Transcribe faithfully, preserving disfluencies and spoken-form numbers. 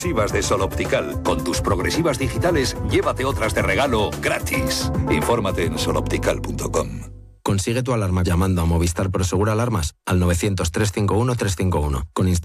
Progresivas de Sol Optical. Con tus progresivas digitales, llévate otras de regalo gratis. Infórmate en sol optical punto com. Consigue tu alarma llamando a Movistar Prosegur Alarmas al novecientos, trescientos cincuenta y uno, trescientos cincuenta y uno. Con